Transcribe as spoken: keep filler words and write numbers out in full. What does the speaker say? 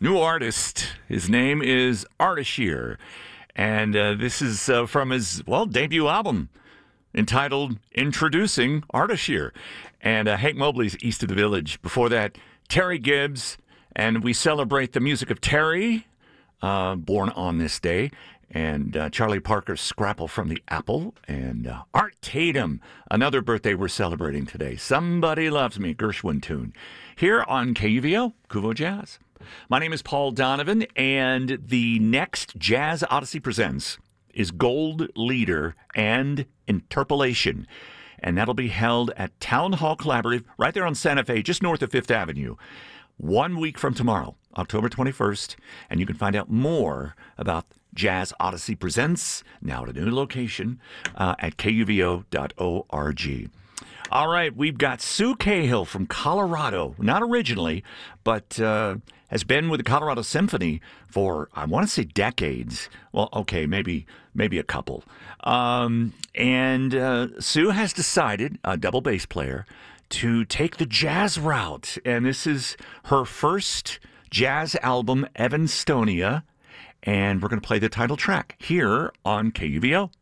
New artist. His name is Ardashir. And uh, this is uh, from his, well, debut album entitled Introducing Ardashir. And uh, Hank Mobley's East of the Village. Before that, Terry Gibbs. And we celebrate the music of Terry, uh, born on this day. And uh, Charlie Parker's Scrapple from the Apple. And uh, Art Tatum, another birthday we're celebrating today. Somebody Loves Me, Gershwin tune. Here on K U V O, Kuvo Jazz. My name is Paul Donovan, and the next Jazz Odyssey Presents is Gold Leader and Interpolation. And that'll be held at Town Hall Collaborative right there on Santa Fe, just north of Fifth Avenue, one week from tomorrow, October twenty-first. And you can find out more about Jazz Odyssey Presents, now at a new location, uh, at K U V O dot org. All right, we've got Sue Cahill from Colorado, not originally, but uh, has been with the Colorado Symphony for, I want to say, decades. Well, okay, maybe maybe a couple. Um, and uh, Sue has decided, a double bass player, to take the jazz route. And this is her first jazz album, Evanstonia. And we're going to play the title track here on K U V O.